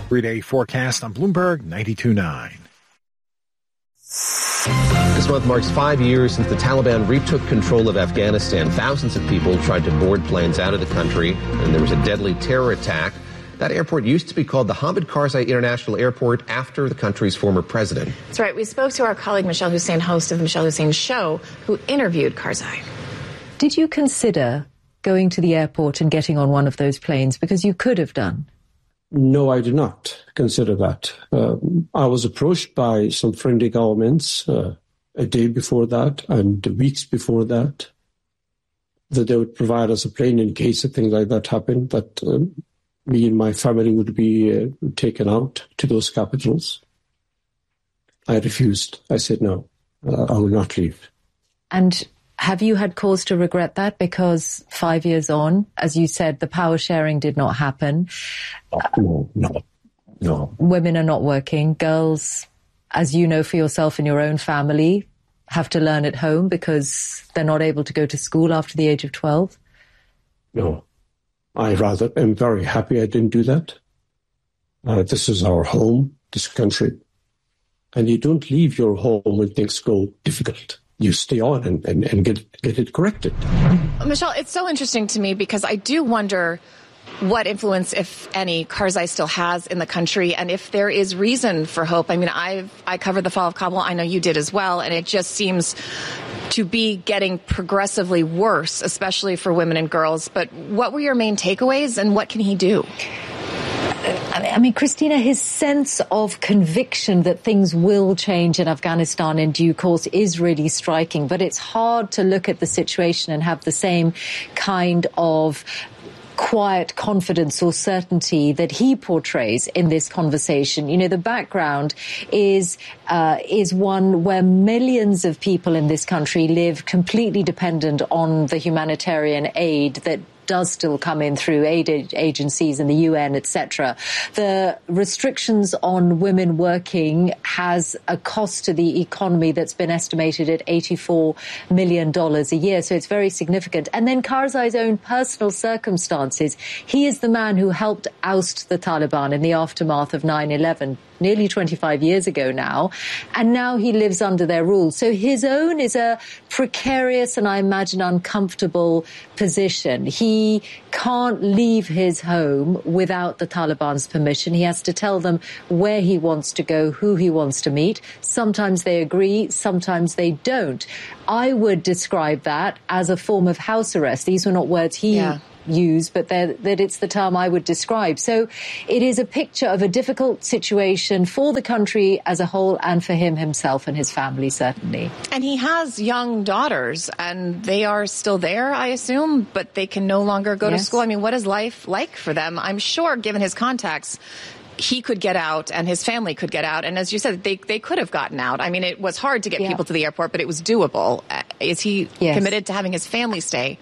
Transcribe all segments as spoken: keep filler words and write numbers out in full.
Three-day forecast on Bloomberg ninety-two point nine. This month marks five years since the Taliban retook control of Afghanistan. Thousands of people tried to board planes out of the country, and there was a deadly terror attack. That airport used to be called the Hamid Karzai International Airport after the country's former president. That's right. We spoke to our colleague Michelle Hussein, host of the Michelle Hussein Show, who interviewed Karzai. Did you consider going to the airport and getting on one of those planes? Because you could have done. No, I did not consider that. Um, I was approached by some friendly governments uh, a day before that and weeks before that, that they would provide us a plane in case a thing like that happened, that um, me and my family would be uh, taken out to those capitals. I refused. I said, no, uh, I will not leave. And have you had cause to regret that? Because five years on, as you said, the power sharing did not happen. No, no, no. Women are not working. Girls, as you know for yourself and your own family, have to learn at home because they're not able to go to school after the age of twelve. No, I rather am very happy I didn't do that. Uh, this is our home, this country. And you don't leave your home when things go difficult. You stay on and, and, and get, get it corrected. Michelle, it's so interesting to me because I do wonder what influence, if any, Karzai still has in the country, and if there is reason for hope. I mean, I've I covered the fall of Kabul. I know you did as well, and it just seems to be getting progressively worse, especially for women and girls. But what were your main takeaways, and what can he do? I mean, Christina, his sense of conviction that things will change in Afghanistan in due course is really striking. But it's hard to look at the situation and have the same kind of quiet confidence or certainty that he portrays in this conversation. You know, the background is uh, is one where millions of people in this country live completely dependent on the humanitarian aid that does still come in through aid agencies and the U N, et cetera. The restrictions on women working has a cost to the economy that's been estimated at eighty-four million dollars a year. So it's very significant. And then Karzai's own personal circumstances. He is the man who helped oust the Taliban in the aftermath of nine eleven. Nearly twenty-five years ago now, and now he lives under their rule. So his own is a precarious and I imagine uncomfortable position. He can't leave his home without the Taliban's permission. He has to tell them where he wants to go, who he wants to meet. Sometimes they agree, sometimes they don't. I would describe that as a form of house arrest. These were not words he yeah. use, but that it's the term I would describe. So it is a picture of a difficult situation for the country as a whole and for him himself and his family, certainly. And he has young daughters, and they are still there, I assume, but they can no longer go yes. to school. I mean, what is life like for them? I'm sure, given his contacts, he could get out and his family could get out. And as you said, they they could have gotten out. I mean, it was hard to get yeah. people to the airport, but it was doable. Is he yes. committed to having his family stay?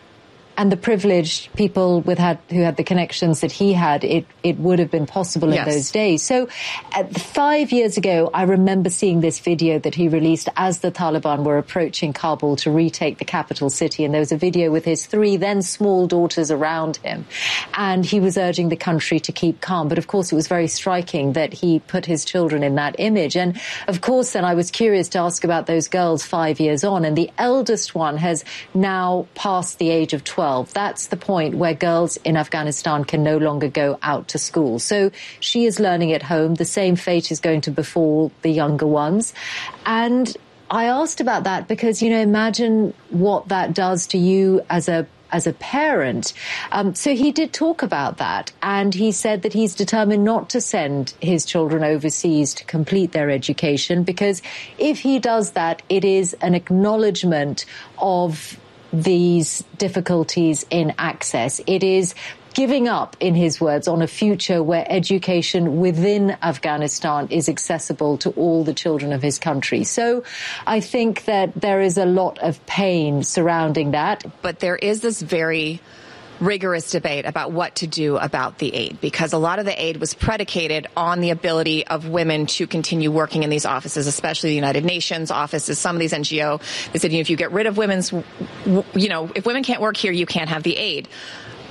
And the privileged people with had, who had the connections that he had, it, it would have been possible yes. in those days. So uh, five years ago, I remember seeing this video that he released as the Taliban were approaching Kabul to retake the capital city. And there was a video with his three then small daughters around him. And he was urging the country to keep calm. But of course, it was very striking that he put his children in that image. And of course, then I was curious to ask about those girls five years on. And the eldest one has now passed the age of twelve. That's the point where girls in Afghanistan can no longer go out to school. So she is learning at home. The same fate is going to befall the younger ones. And I asked about that because, you know, imagine what that does to you as a as a parent. Um, so he did talk about that, and he said that he's determined not to send his children overseas to complete their education, because if he does that, it is an acknowledgement of these difficulties in access. It is giving up, in his words, on a future where education within Afghanistan is accessible to all the children of his country. So I think that there is a lot of pain surrounding that. But there is this very rigorous debate about what to do about the aid, because a lot of the aid was predicated on the ability of women to continue working in these offices, especially the United Nations offices, some of these N G O. They said, you know, if you get rid of women's, you know, if women can't work here, you can't have the aid.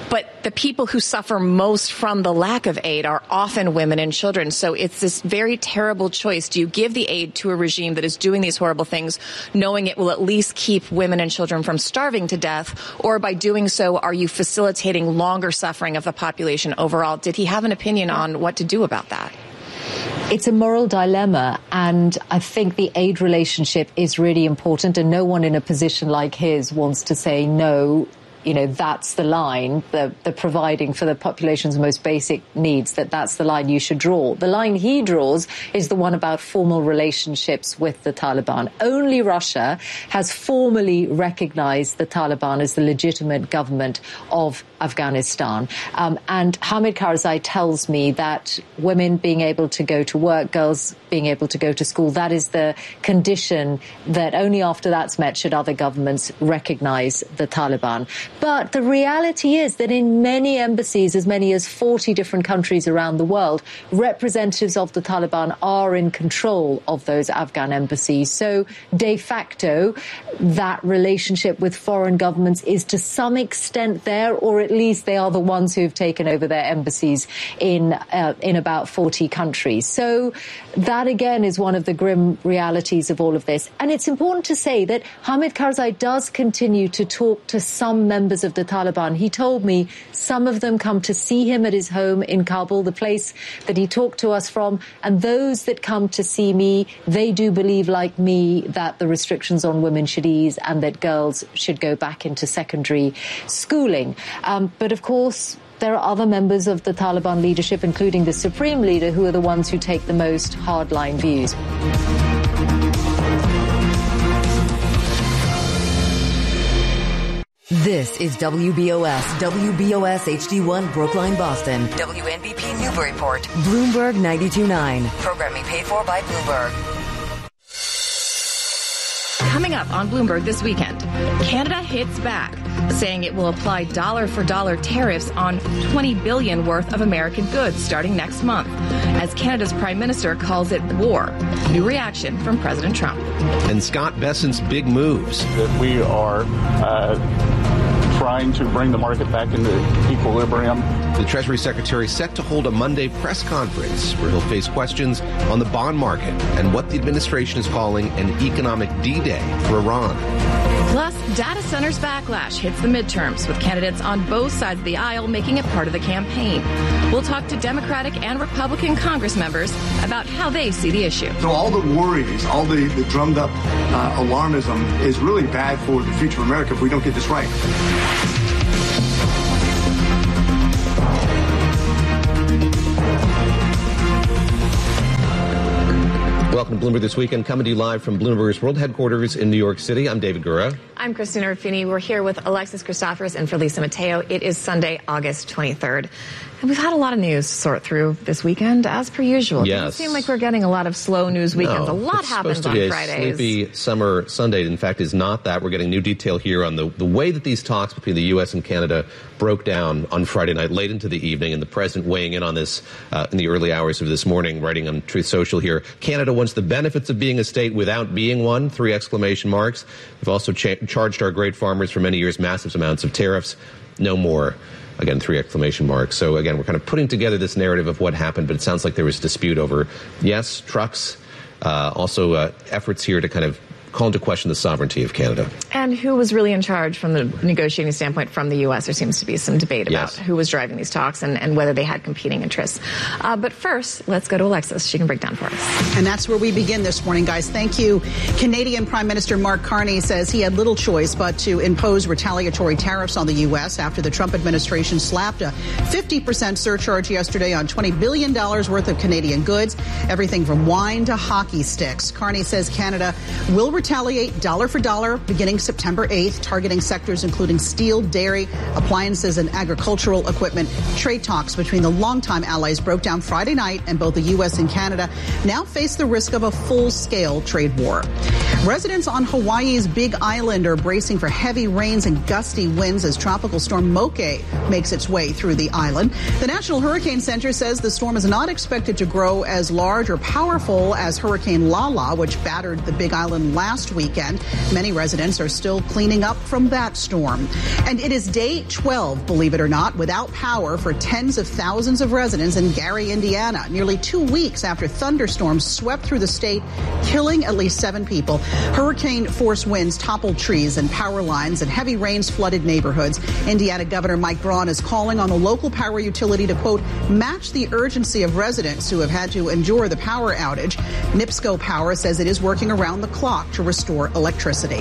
But the people who suffer most from the lack of aid are often women and children. So it's this very terrible choice. Do you give the aid to a regime that is doing these horrible things, knowing it will at least keep women and children from starving to death? Or by doing so, are you facilitating longer suffering of the population overall? Did he have an opinion on what to do about that? It's a moral dilemma, and I think the aid relationship is really important, and no one in a position like his wants to say no. You know, that's the line, the, the providing for the population's most basic needs, that that's the line you should draw. The line he draws is the one about formal relationships with the Taliban. Only Russia has formally recognized the Taliban as the legitimate government of Afghanistan. Um, and Hamid Karzai tells me that women being able to go to work, girls being able to go to school, that is the condition that only after that's met should other governments recognize the Taliban. But the reality is that in many embassies, as many as forty different countries around the world, representatives of the Taliban are in control of those Afghan embassies. So de facto, that relationship with foreign governments is to some extent there, or at least they are the ones who have taken over their embassies in uh, in about forty countries. So that, again, is one of the grim realities of all of this. And it's important to say that Hamid Karzai does continue to talk to some members of the Taliban. He told me some of them come to see him at his home in Kabul, the place that he talked to us from. And those that come to see me, they do believe, like me, that the restrictions on women should ease and that girls should go back into secondary schooling. Um, but of course, there are other members of the Taliban leadership, including the supreme leader, who are the ones who take the most hardline views. This is W B O S, W B O S H D one Brookline, Boston, W N B P Newburyport, Bloomberg ninety-two point nine. Programming paid for by Bloomberg. Coming up on Bloomberg this weekend, Canada hits back, saying it will apply dollar-for-dollar tariffs on twenty billion dollars worth of American goods starting next month, as Canada's Prime Minister calls it war. New reaction from President Trump. And Scott Bessent's big moves. That we are uh, trying to bring the market back into equilibrium. The Treasury Secretary set to hold a Monday press conference where he'll face questions on the bond market and what the administration is calling an economic D-Day for Iran. Plus, data centers backlash hits the midterms, with candidates on both sides of the aisle making it part of the campaign. We'll talk to Democratic and Republican Congress members about how they see the issue. So all the worries, all the, the drummed up uh, alarmism is really bad for the future of America if we don't get this right. Welcome to Bloomberg This Weekend, coming to you live from Bloomberg's World Headquarters in New York City. I'm David Gura. I'm Christina Ruffini. We're here with Alexis Christoforous and Felisa Mateo. It is Sunday, August twenty-third. And we've had a lot of news to sort through this weekend, as per usual. Yes. It doesn't seem like we're getting a lot of slow news weekends. No, a lot it's happens supposed to on be Fridays. A sleepy summer Sunday, in fact, is not that. We're getting new detail here on the, the way that these talks between the U S and Canada broke down on Friday night, late into the evening, and the president weighing in on this uh, in the early hours of this morning, writing on Truth Social here. Canada wants the benefits of being a state without being one, three exclamation marks. We've also cha- charged our great farmers for many years massive amounts of tariffs. No more. Again, three exclamation marks. So again, we're kind of putting together this narrative of what happened, but it sounds like there was dispute over, yes, trucks, uh, also uh, efforts here to kind of call into question the sovereignty of Canada. And who was really in charge from the negotiating standpoint from the U S? There seems to be some debate about yes. who was driving these talks and, and whether they had competing interests. Uh, but first, let's go to Alexis. She can break down for us. And that's where we begin this morning, guys. Thank you. Canadian Prime Minister Mark Carney says he had little choice but to impose retaliatory tariffs on the U S after the Trump administration slapped a fifty percent surcharge yesterday on twenty billion dollars worth of Canadian goods, everything from wine to hockey sticks. Carney says Canada will retaliate dollar for dollar beginning September eighth, targeting sectors including steel, dairy, appliances, and agricultural equipment. Trade talks between the longtime allies broke down Friday night, and both the U S and Canada now face the risk of a full-scale trade war. Residents on Hawaii's Big Island are bracing for heavy rains and gusty winds as Tropical Storm Moke makes its way through the island. The National Hurricane Center says the storm is not expected to grow as large or powerful as Hurricane Lala, which battered the Big Island last last weekend. Many residents are still cleaning up from that storm. And it is day twelve, believe it or not, without power for tens of thousands of residents in Gary, Indiana, nearly two weeks after thunderstorms swept through the state, killing at least seven people. Hurricane-force winds toppled trees and power lines, and heavy rains flooded neighborhoods. Indiana Governor Mike Braun is calling on the local power utility to, quote, match the urgency of residents who have had to endure the power outage. NIPSCO Power says it is working around the clock to restore electricity.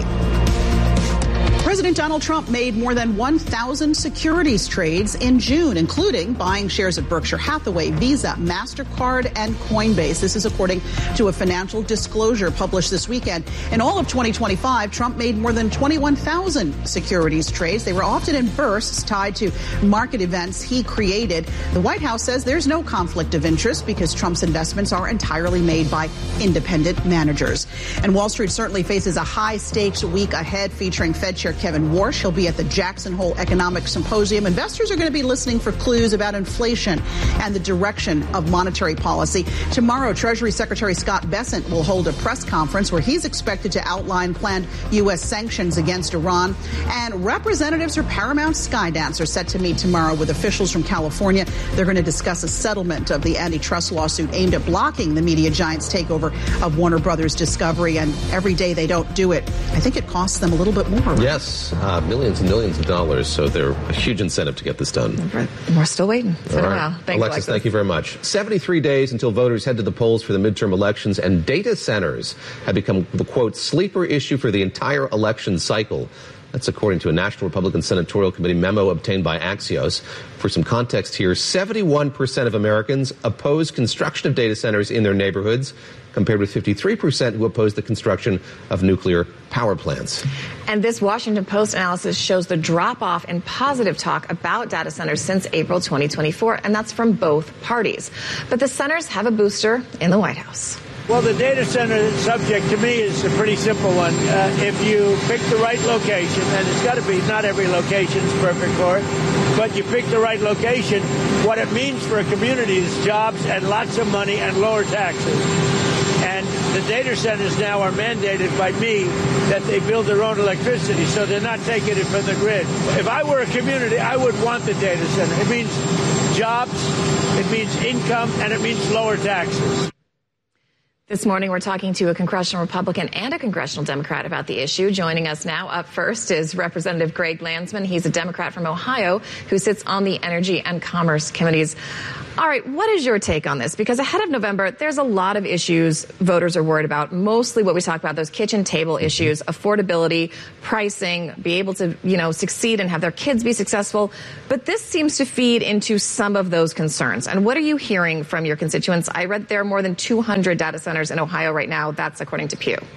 President Donald Trump made more than one thousand securities trades in June, including buying shares of Berkshire Hathaway, Visa, MasterCard, and Coinbase. This is according to a financial disclosure published this weekend. In all of twenty twenty-five, Trump made more than twenty-one thousand securities trades. They were often in bursts tied to market events he created. The White House says there's no conflict of interest because Trump's investments are entirely made by independent managers. And Wall Street certainly faces a high-stakes week ahead featuring Fed Chair Kevin Warsh. He'll be at the Jackson Hole Economic Symposium. Investors are going to be listening for clues about inflation and the direction of monetary policy. Tomorrow, Treasury Secretary Scott Bessent will hold a press conference where he's expected to outline planned U S sanctions against Iran. And representatives for Paramount Skydance are set to meet tomorrow with officials from California. They're going to discuss a settlement of the antitrust lawsuit aimed at blocking the media giant's takeover of Warner Brothers Discovery. And every day they don't do it, I think it costs them a little bit more. Right? Yes. Uh, millions and millions of dollars, so they're a huge incentive to get this done. We're still waiting. It's been a while. Thanks, Alexis, Alexis, thank you very much. seventy-three days until voters head to the polls for the midterm elections, and data centers have become the, quote, sleeper issue for the entire election cycle. That's according to a National Republican Senatorial Committee memo obtained by Axios. For some context here, seventy-one percent of Americans oppose construction of data centers in their neighborhoods, compared with fifty-three percent who oppose the construction of nuclear power plants. And this Washington Post analysis shows the drop-off in positive talk about data centers since April twenty twenty-four, and that's from both parties. But the centers have a booster in the White House. Well, the data center subject to me is a pretty simple one. Uh, if you pick the right location, and it's got to be, not every location is perfect for it, but you pick the right location, what it means for a community is jobs and lots of money and lower taxes. And the data centers now are mandated by me that they build their own electricity, so they're not taking it from the grid. If I were a community, I would want the data center. It means jobs, it means income, and it means lower taxes. This morning, we're talking to a congressional Republican and a congressional Democrat about the issue. Joining us now up first is Representative Greg Landsman. He's a Democrat from Ohio who sits on the Energy and Commerce Committees. All right, what is your take on this? Because ahead of November, there's a lot of issues voters are worried about. Mostly what we talk about, those kitchen table issues, affordability, pricing, be able to, you know, succeed and have their kids be successful. But this seems to feed into some of those concerns. And what are you hearing from your constituents? I read there are more than two hundred data centers in Ohio right now. That's according to Pew.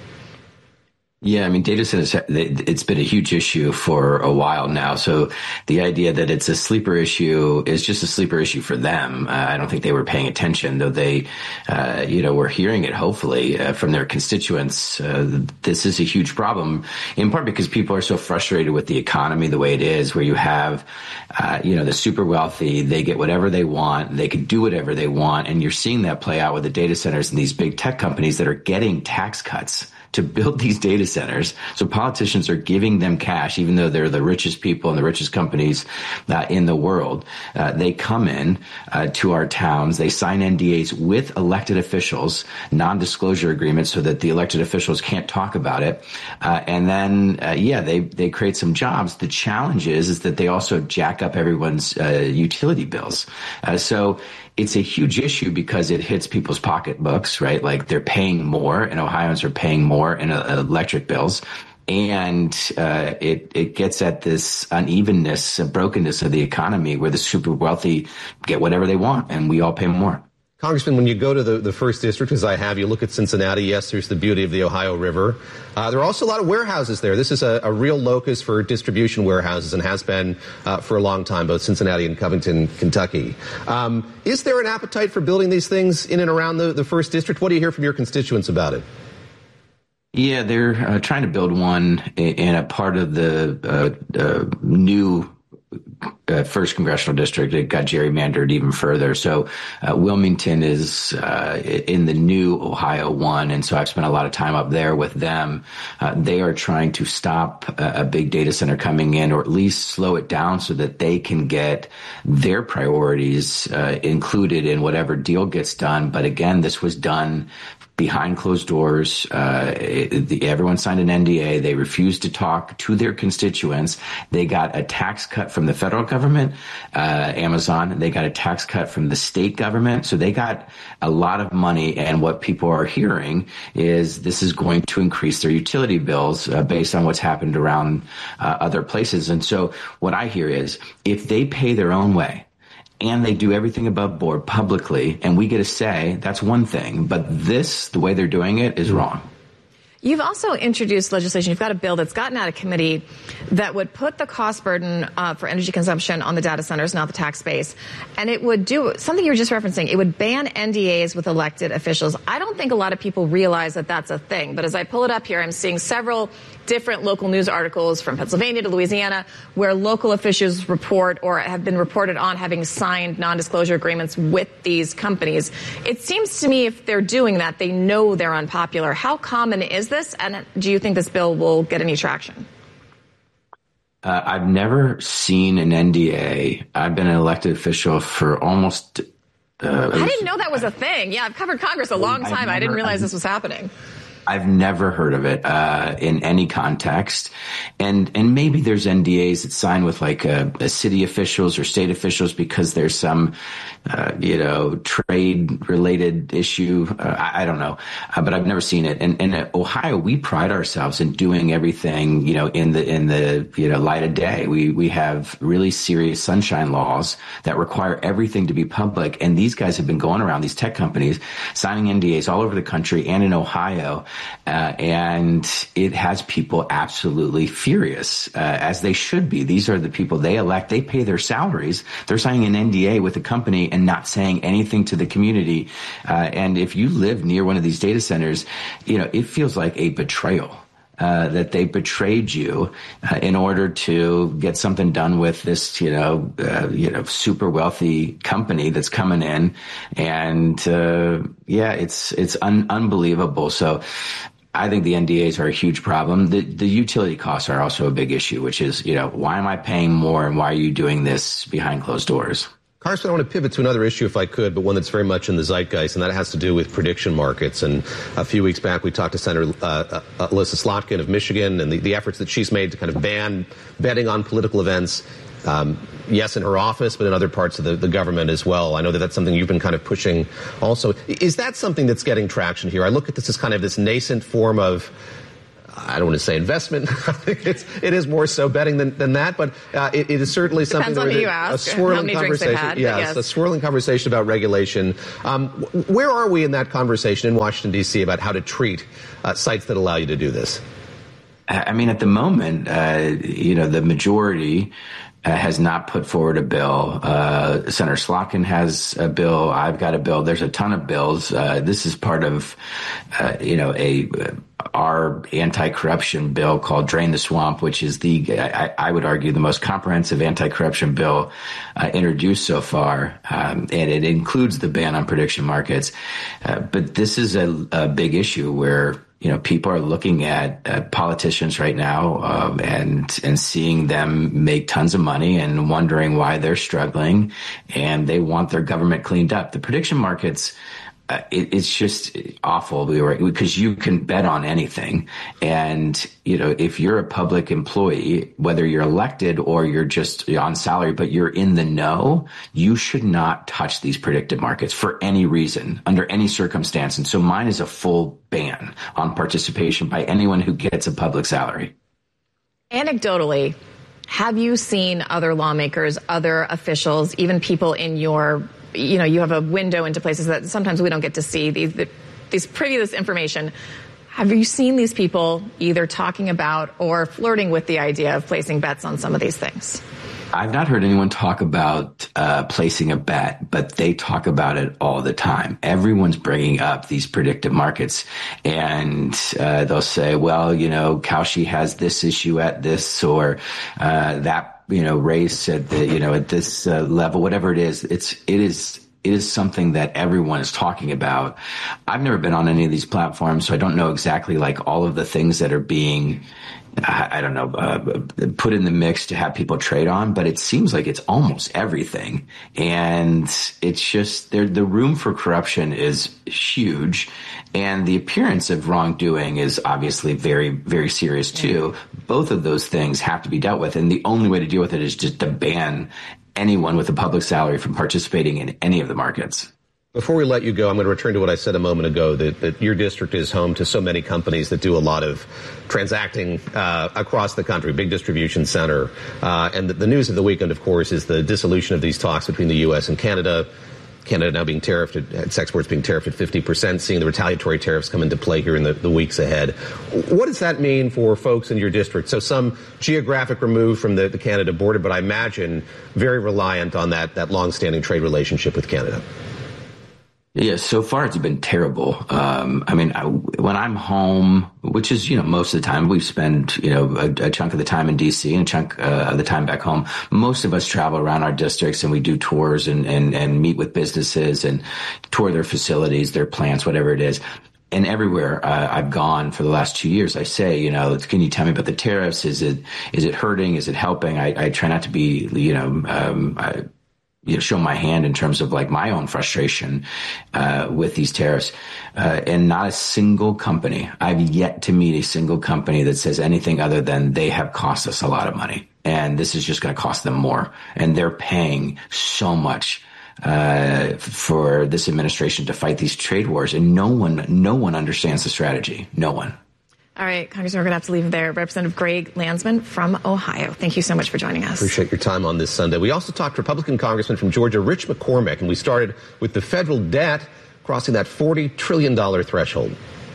Yeah, I mean, data centers, it's been a huge issue for a while now. So the idea that it's a sleeper issue is just a sleeper issue for them. Uh, I don't think they were paying attention, though they, uh, you know, were hearing it, hopefully, uh, from their constituents. Uh, this is a huge problem, in part because people are so frustrated with the economy the way it is, where you have, uh, you know, the super wealthy, they get whatever they want, they can do whatever they want. And you're seeing that play out with the data centers and these big tech companies that are getting tax cuts to build these data centers. So politicians are giving them cash, even though they're the richest people and the richest companies uh, in the world. Uh, they come in uh, to our towns. They sign N D As with elected officials, non-disclosure agreements, so that the elected officials can't talk about it. Uh, and then, uh, yeah, they, they create some jobs. The challenge is, is that they also jack up everyone's uh, utility bills. Uh, so it's a huge issue because it hits people's pocketbooks, right? Like they're paying more, and Ohioans are paying more in uh, electric bills. And uh, it, it gets at this unevenness, uh, brokenness of the economy where the super wealthy get whatever they want and we all pay more. Congressman, when you go to the, the first district, as I have, you look at Cincinnati. Yes, there's the beauty of the Ohio River. Uh, there are also a lot of warehouses there. This is a, a real locus for distribution warehouses and has been uh, for a long time, both Cincinnati and Covington, Kentucky. Um, is there an appetite for building these things in and around the, the first district? What do you hear from your constituents about it? Yeah, they're uh, trying to build one in a part of the uh, uh, new uh, first congressional district. It got gerrymandered even further. So uh, Wilmington is uh, in the new Ohio one. And so I've spent a lot of time up there with them. Uh, they are trying to stop a, a big data center coming in, or at least slow it down so that they can get their priorities uh, included in whatever deal gets done. But again, this was done behind closed doors. Uh, it, the, everyone signed an N D A. They refused to talk to their constituents. They got a tax cut from the federal government, uh, Amazon. They got a tax cut from the state government. So they got a lot of money. And what people are hearing is this is going to increase their utility bills uh, based on what's happened around uh, other places. And so what I hear is if they pay their own way, and they do everything above board publicly, and we get a say, that's one thing. But this, the way they're doing it, is wrong. You've also introduced legislation. You've got a bill that's gotten out of committee that would put the cost burden uh, for energy consumption on the data centers, not the tax base. And it would do something you were just referencing. It would ban N D As with elected officials. I don't think a lot of people realize that that's a thing. But as I pull it up here, I'm seeing several different local news articles from Pennsylvania to Louisiana where local officials report or have been reported on having signed non-disclosure agreements with these companies. It seems to me if they're doing that, they know they're unpopular. How common is this? And do you think this bill will get any traction? Uh, I've never seen an N D A. I've been an elected official for almost... Uh, I didn't know that was a thing. Yeah, I've covered Congress a long time. Never, I didn't realize I've, this was happening. I've never heard of it uh, in any context. And and maybe there's N D As that sign with like a, a city officials or state officials because there's some, uh, you know, trade related issue. Uh, I, I don't know, uh, but I've never seen it. And in Ohio, we pride ourselves in doing everything, you know, in the in the you know light of day. We we have really serious sunshine laws that require everything to be public. And these guys have been going around, these tech companies, signing N D As all over the country and in Ohio. Uh, and it has people absolutely furious, uh, as they should be. These are the people they elect. They pay their salaries. They're signing an N D A with a company and not saying anything to the community. Uh, and if you live near one of these data centers, you know, it feels like a betrayal. Uh, that they betrayed you uh, in order to get something done with this, you know, uh, you know, super wealthy company that's coming in, and uh, yeah, it's it's un- unbelievable. So, I think the N D As are a huge problem. The the utility costs are also a big issue, which is, you know, why am I paying more, and why are you doing this behind closed doors? Carson, I want to pivot to another issue if I could, but one that's very much in the zeitgeist, and that has to do with prediction markets. And a few weeks back, we talked to Senator uh, uh, Elissa Slotkin of Michigan and the, the efforts that she's made to kind of ban betting on political events. Um, yes, in her office, but in other parts of the, the government as well. I know that that's something you've been kind of pushing also. Is that something that's getting traction here? I look at this as kind of this nascent form of, I don't want to say investment. I think it's, it is more so betting than, than that, but uh, it, it is certainly something that a, you ask, a swirling conversation. Had, yes, yes, a swirling conversation about regulation. Um, where are we in that conversation in Washington, D C about how to treat uh, sites that allow you to do this? I mean, at the moment, uh, you know, the majority Uh, has not put forward a bill. Uh, Senator Slotkin has a bill. I've got a bill. There's a ton of bills. Uh, this is part of, uh, you know, a uh, our anti-corruption bill called Drain the Swamp, which is the, I, I would argue, the most comprehensive anti-corruption bill uh, introduced so far. Um, and it includes the ban on prediction markets. Uh, but this is a, a big issue where, you know, people are looking at uh, politicians right now um, and and seeing them make tons of money and wondering why they're struggling, and they want their government cleaned up. The prediction markets, uh, it, it's just awful. We were because you can bet on anything, and you know, if you're a public employee, whether you're elected or you're just on salary, but you're in the know, you should not touch these predictive markets for any reason, under any circumstance. And so mine is a full ban on participation by anyone who gets a public salary. Anecdotally, have you seen other lawmakers, other officials, even people in your, you know, you have a window into places that sometimes we don't get to see, these, these previous information. Have you seen these people either talking about or flirting with the idea of placing bets on some of these things? I've not heard anyone talk about uh, placing a bet, but they talk about it all the time. Everyone's bringing up these predictive markets, and uh, they'll say, well, you know, Kaushi has this issue at this, or uh, that you know, race at the, you know, at this uh, level, whatever it is, it's, it is, it is something that everyone is talking about. I've never been on any of these platforms, so I don't know exactly like all of the things that are being, I, I don't know, uh, put in the mix to have people trade on, but it seems like it's almost everything. And it's just, there, the room for corruption is huge. And the appearance of wrongdoing is obviously very, very serious too. Both of those things have to be dealt with. And the only way to deal with it is just to ban anyone with a public salary from participating in any of the markets. Before we let you go, I'm going to return to what I said a moment ago, that, that your district is home to so many companies that do a lot of transacting uh, across the country, big distribution center. Uh, and the, the news of the weekend, of course, is the dissolution of these talks between the U S and Canada. Canada now being tariffed, at, its exports being tariffed at fifty percent, seeing the retaliatory tariffs come into play here in the, the weeks ahead. What does that mean for folks in your district? So some geographic removed from the, the Canada border, but I imagine very reliant on that, that long-standing trade relationship with Canada. Yeah, so far it's been terrible. Um, I mean, I, when I'm home, which is, you know, most of the time, we spend, you know, a, a chunk of the time in D C and a chunk uh, of the time back home. Most of us travel around our districts and we do tours and, and, and meet with businesses and tour their facilities, their plants, whatever it is. And everywhere uh, I've gone for the last two years, I say, you know, can you tell me about the tariffs? Is it, is it hurting? Is it helping? I, I try not to be, you know, um, I, you know, show my hand in terms of like my own frustration uh, with these tariffs. Uh, and not a single company, I've yet to meet a single company that says anything other than they have cost us a lot of money. And this is just going to cost them more. And they're paying so much uh, for this administration to fight these trade wars. And no one, no one understands the strategy. No one. All right, Congressman, we're going to have to leave it there. Representative Greg Landsman from Ohio. Thank you so much for joining us. Appreciate your time on this Sunday. We also talked to Republican Congressman from Georgia, Rich McCormick, and we started with the federal debt crossing that forty trillion dollars threshold.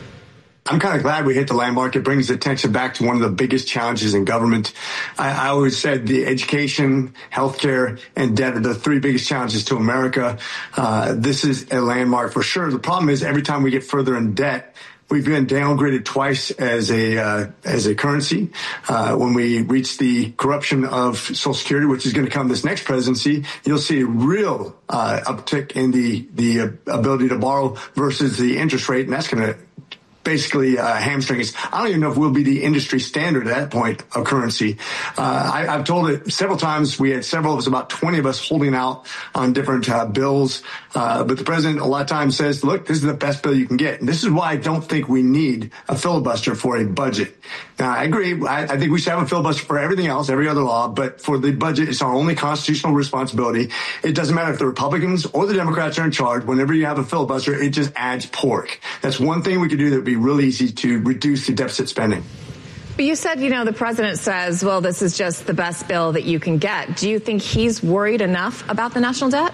I'm kind of glad we hit the landmark. It brings attention back to one of the biggest challenges in government. I, I always said the education, healthcare, and debt are the three biggest challenges to America. Uh, this is a landmark for sure. The problem is every time we get further in debt, we've been downgraded twice as a uh, as a currency. Uh, when we reach the corruption of Social Security, which is going to come this next presidency, you'll see a real uh, uptick in the the uh, ability to borrow versus the interest rate, and that's going to basically uh, hamstring us. I don't even know if we'll be the industry standard at that point of currency. Uh, I, I've told it several times. We had several of us, about twenty of us, holding out on different uh, bills. Uh, but the president a lot of times says, look, this is the best bill you can get. And this is why I don't think we need a filibuster for a budget. Now, I agree. I, I think we should have a filibuster for everything else, every other law. But for the budget, it's our only constitutional responsibility. It doesn't matter if the Republicans or the Democrats are in charge. Whenever you have a filibuster, it just adds pork. That's one thing we could do that would be really easy to reduce the deficit spending. But you said, you know, the president says, well, this is just the best bill that you can get. Do you think he's worried enough about the national debt?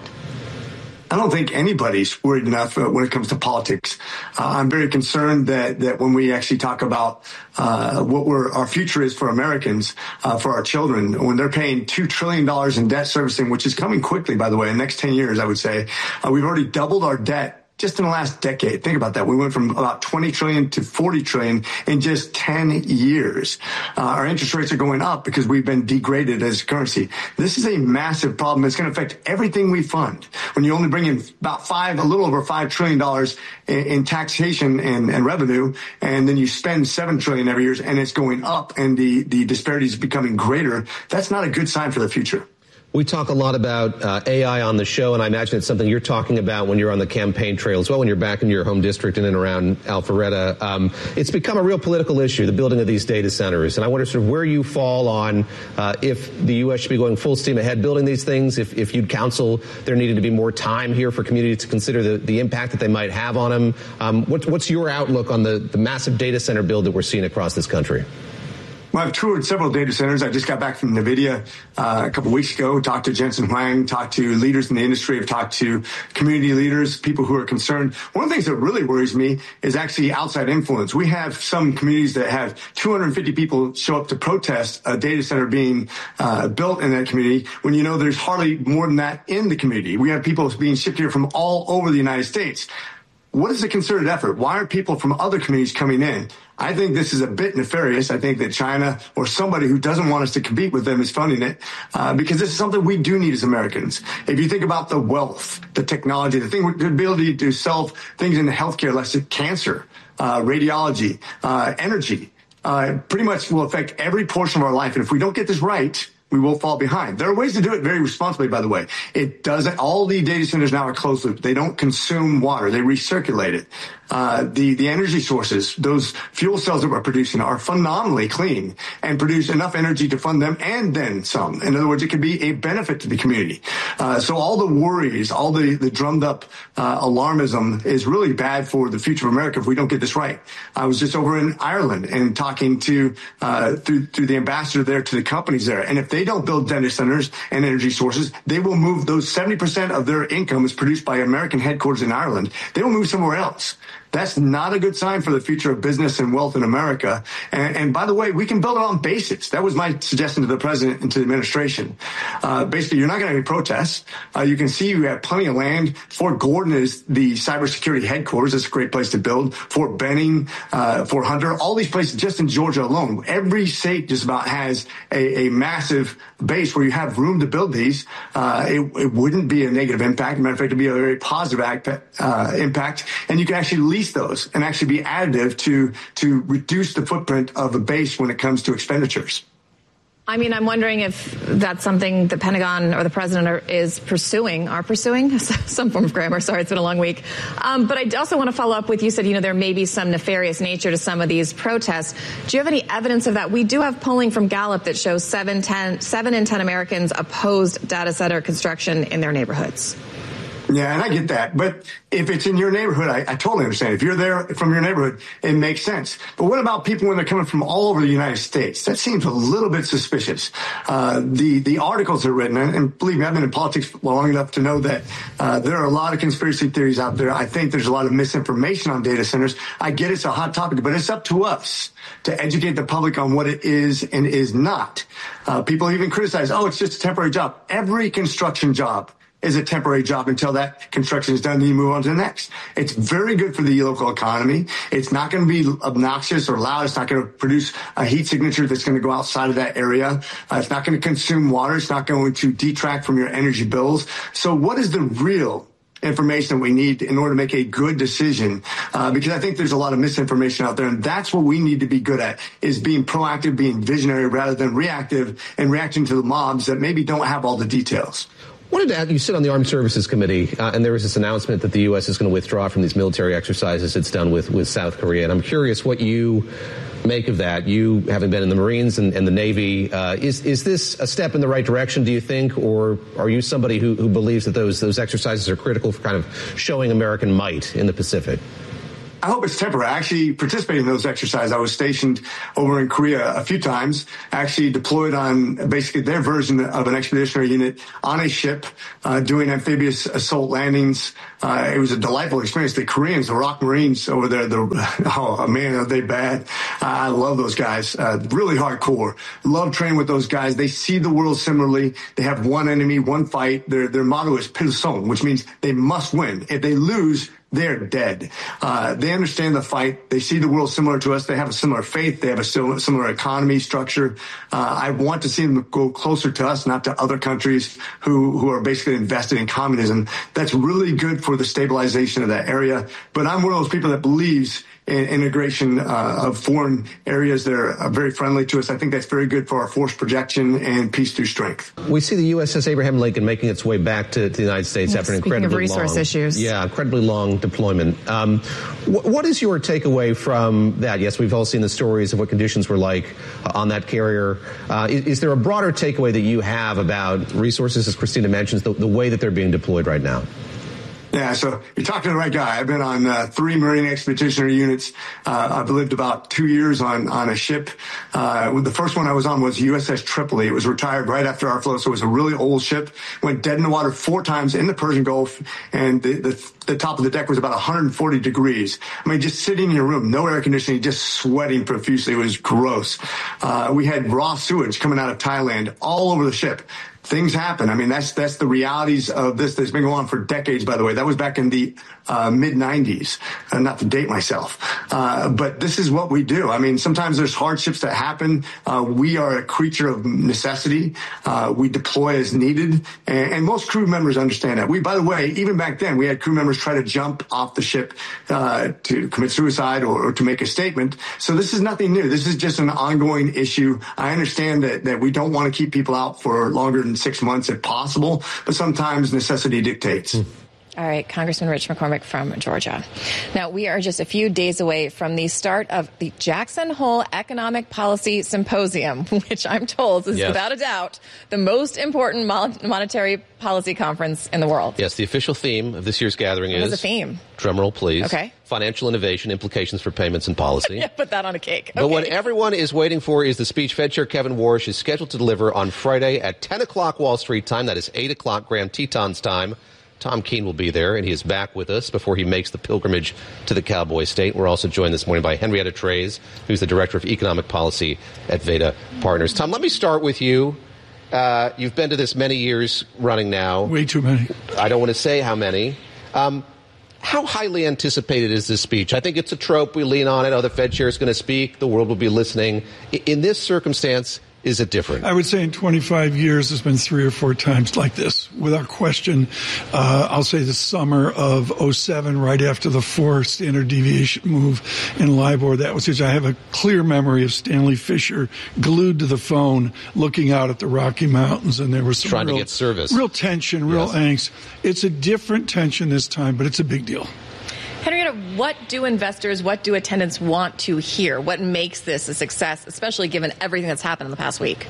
I don't think anybody's worried enough uh, when it comes to politics. Uh, I'm very concerned that, that when we actually talk about uh, what we're, our future is for Americans, uh, for our children, when they're paying two trillion dollars in debt servicing, which is coming quickly, by the way, in the next ten years, I would say, uh, we've already doubled our debt just in the last decade. Think about that. We went from about twenty trillion to forty trillion in just ten years. Uh, our interest rates are going up because we've been degraded as a currency. This is a massive problem. It's going to affect everything we fund. When you only bring in about five, a little over five trillion dollars in, in taxation and, and revenue, and then you spend seven trillion every year, and it's going up, and the, the disparities are becoming greater, that's not a good sign for the future. We talk a lot about uh, A I on the show, and I imagine it's something you're talking about when you're on the campaign trail as well, when you're back in your home district in and around Alpharetta. Um, it's become a real political issue, the building of these data centers. And I wonder sort of where you fall on uh, if the U S should be going full steam ahead building these things, if, if you'd counsel there needed to be more time here for communities to consider the, the impact that they might have on them. Um, what, what's your outlook on the, the massive data center build that we're seeing across this country? Well, I've toured several data centers. I just got back from NVIDIA uh, a couple of weeks ago, talked to Jensen Huang, talked to leaders in the industry, I've talked to community leaders, people who are concerned. One of the things that really worries me is actually outside influence. We have some communities that have two hundred fifty people show up to protest a data center being uh, built in that community when you know there's hardly more than that in the community. We have people being shipped here from all over the United States. what is the concerted effort? Why are people from other communities coming in? I think this is a bit nefarious. I think that China or somebody who doesn't want us to compete with them is funding it uh, because this is something we do need as Americans. If you think about the wealth, the technology, the thing, the ability to solve things in healthcare, like cancer, uh, radiology, uh, energy, uh, pretty much will affect every portion of our life. And if we don't get this right, we will fall behind. There are ways to do it very responsibly, by the way. It doesn't, all the data centers now are closed loop. They don't consume water. They recirculate it. Uh, the, the energy sources, those fuel cells that we're producing are phenomenally clean and produce enough energy to fund them and then some. In other words, it could be a benefit to the community. Uh, so all the worries, all the, the drummed up uh, alarmism is really bad for the future of America if we don't get this right. I was just over in Ireland and talking to, uh, through, through the ambassador there to the companies there. And if they don't build data centers and energy sources, they will move those seventy percent of their income is produced by American headquarters in Ireland. They will move somewhere else. That's not a good sign for the future of business and wealth in America. And, and by the way, we can build it on basics. That was my suggestion to the president and to the administration. Uh, basically, you're not going to have any protests. Uh, you can see we have plenty of land. Fort Gordon is the cybersecurity headquarters. It's a great place to build. Fort Benning, uh, Fort Hunter, all these places just in Georgia alone. Every state just about has a, a massive base where you have room to build these. Uh, it, it wouldn't be a negative impact. As a matter of fact, it'd be a very positive act, uh, impact. And you can actually lease those and actually be additive to to reduce the footprint of the base when it comes to expenditures. I mean, I'm wondering if that's something the Pentagon or the president are, is pursuing, are pursuing some form of grammar. Sorry, it's been a long week. Um, but I also want to follow up with, you said, you know, there may be some nefarious nature to some of these protests. Do you have any evidence of that? We do have polling from Gallup that shows seven, ten, seven in ten Americans opposed data center construction in their neighborhoods. Yeah, and I get that. But if it's in your neighborhood, I, I totally understand. If you're there from your neighborhood, it makes sense. But what about people when they're coming from all over the United States? That seems a little bit suspicious. Uh, the, the articles are written, and, and believe me, I've been in politics long enough to know that uh, there are a lot of conspiracy theories out there. I think there's a lot of misinformation on data centers. I get it's a hot topic, but it's up to us to educate the public on what it is and is not. Uh, people even criticize, oh, it's just a temporary job. Every construction job is a temporary job until that construction is done, and you move on to the next. It's very good for the local economy. It's not going to be obnoxious or loud. It's not going to produce a heat signature that's going to go outside of that area. Uh, it's not going to consume water. It's not going to detract from your energy bills. So what is the real information that we need in order to make a good decision? Uh, because I think there's a lot of misinformation out there, and that's what we need to be good at, is being proactive, being visionary rather than reactive and reacting to the mobs that maybe don't have all the details. Wanted to add, you sit on the Armed Services Committee, uh, and there was this announcement that the U S is going to withdraw from these military exercises it's done with, with South Korea. And I'm curious what you make of that. You, having been in the Marines and, and the Navy, uh, is is this a step in the right direction, do you think? Or are you somebody who, who believes that those those exercises are critical for kind of showing American might in the Pacific? I hope it's temporary. I actually participated in those exercises. I was stationed over in Korea a few times, actually deployed on basically their version of an expeditionary unit on a ship, uh, doing amphibious assault landings. Uh, it was a delightful experience. The Koreans, the ROK Marines over there, the, oh man, are they bad. Uh, I love those guys. Uh, really hardcore. Love training with those guys. They see the world similarly. They have one enemy, one fight. Their, their motto is Pilsong, which means they must win. If they lose, they're dead. Uh, they understand the fight. They see the world similar to us. They have a similar faith. They have a similar economy structure. Uh, I want to see them go closer to us, not to other countries who, who are basically invested in communism. That's really good for the stabilization of that area. But I'm one of those people that believes in integration uh, of foreign areas that are uh, very friendly to us. I think that's very good for our force projection and peace through strength. We see the U S S Abraham Lincoln making its way back to, to the United States yeah, after an incredibly incredibly of resource long, issues. Yeah, incredibly long deployment. Um, wh- what is your takeaway from that? Yes, we've all seen the stories of what conditions were like uh, on that carrier. Uh, is, is there a broader takeaway that you have about resources, as Christina mentions, the, the way that they're being deployed right now? Yeah, so you're talking to the right guy. I've been on uh, three Marine expeditionary units. Uh, I've lived about two years on, on a ship. Uh, the first one I was on was U S S Tripoli. It was retired right after our flow, so it was a really old ship. Went dead in the water four times in the Persian Gulf, and the, the, the top of the deck was about one hundred forty degrees. I mean, just sitting in your room, no air conditioning, just sweating profusely. It was gross. Uh, we had raw sewage coming out of Thailand all over the ship. things happen. I mean, that's that's the realities of this that's been going on for decades, by the way. That was back in the uh, mid nineties, uh, not to date myself. Uh, but this is what we do. I mean, sometimes there's hardships that happen. Uh, we are a creature of necessity. Uh, we deploy as needed. And, and most crew members understand that. We, by the way, even back then, we had crew members try to jump off the ship uh, to commit suicide or, or to make a statement. So this is nothing new. This is just an ongoing issue. I understand that, that we don't want to keep people out for longer than six months if possible, but sometimes necessity dictates. All right, Congressman Rich McCormick from Georgia. Now, we are just a few days away from the start of the Jackson Hole Economic Policy Symposium, which I'm told is, yes, without a doubt, the most important monetary policy conference in the world. Yes, the official theme of this year's gathering what is... What's the theme? Drumroll, please. Okay. Financial innovation, implications for payments and policy. Yeah, put that on a cake. Okay. But what everyone is waiting for is the speech Fed Chair Kevin Warsh is scheduled to deliver on Friday at ten o'clock Wall Street time. That is eight o'clock Graham Tetons time. Tom Keene will be there, and he is back with us before he makes the pilgrimage to the Cowboy State. We're also joined this morning by Henrietta Treyz, who's the Director of Economic Policy at Veda Partners. Tom, let me start with you. Uh, you've been to this many years running now. Way too many. I don't want to say how many. Um, how highly anticipated is this speech? I think it's a trope. We lean on it. Oh, the Fed chair is going to speak. The world will be listening. In this circumstance, is it different? I would say in twenty-five years, there's been three or four times like this, without question. Uh, I'll say the summer of oh seven, right after the four standard deviation move in LIBOR. That was, I have a clear memory of Stanley Fischer glued to the phone, looking out at the Rocky Mountains, and there was some trying real, to get service, real tension, real yes. angst. It's a different tension this time, but it's a big deal. Henrietta, what do investors, what do attendants want to hear? What makes this a success, especially given everything that's happened in the past week?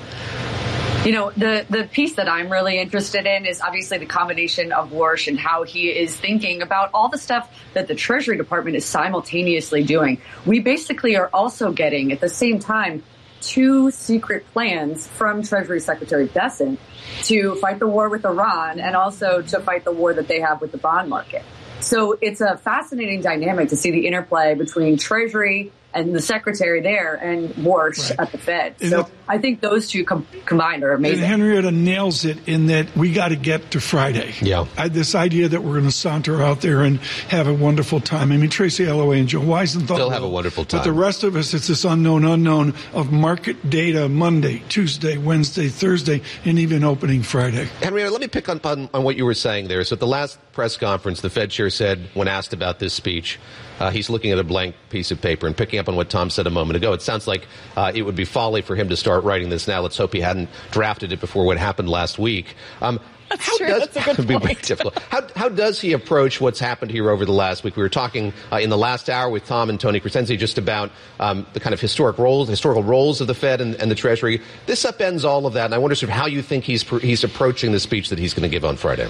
You know, the, the piece that I'm really interested in is obviously the combination of Warsh and how he is thinking about all the stuff that the Treasury Department is simultaneously doing. We basically are also getting, at the same time, two secret plans from Treasury Secretary Bessent to fight the war with Iran and also to fight the war that they have with the bond market. So it's a fascinating dynamic to see the interplay between Treasury and the secretary there and Warsh right. at the Fed. So it, I think those two com- combined are amazing. And Henrietta nails it in that we got to get to Friday. Yeah. I, this idea that we're going to saunter out there and have a wonderful time. I mean, Tracy Alloway and Joe Weisenthal still have a wonderful time. But the rest of us, it's this unknown unknown of market data Monday, Tuesday, Wednesday, Thursday, and even opening Friday. Henrietta, let me pick up on, on what you were saying there. So at the last press conference, the Fed chair said, when asked about this speech, uh, he's looking at a blank piece of paper and picking up on what Tom said a moment ago. It sounds like uh, it would be folly for him to start writing this now. Let's hope he hadn't drafted it before what happened last week. Um, That's how true. Does, That's a good be point. difficult. How, how does he approach what's happened here over the last week? We were talking uh, in the last hour with Tom and Tony Crescenzi just about um, the kind of historic roles, historical roles of the Fed and, and the Treasury. This upends all of that, and I wonder sort of how you think he's he's approaching the speech that he's going to give on Friday.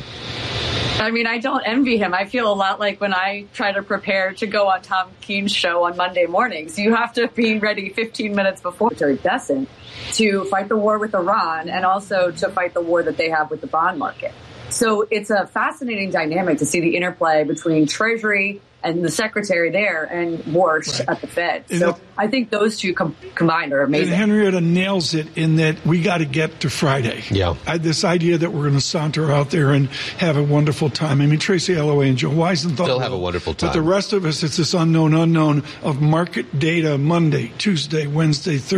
I mean, I don't envy him. I feel a lot like when I try to prepare to go on Tom Keene's show on Monday mornings. You have to be ready fifteen minutes before Secretary Bessent to fight the war with Iran and also to fight the war that they have with the bond market. So it's a fascinating dynamic to see the interplay between Treasury and the secretary there and Warsh right. at the Fed. So it, I think those two com- combined are amazing. And Henrietta nails it in that we got to get to Friday. Yeah. I, this idea that we're going to saunter out there and have a wonderful time. I mean, Tracy Alloway and Joe Weisenthal still have a wonderful time. But the rest of us, it's this unknown unknown of market data Monday, Tuesday, Wednesday, Thursday.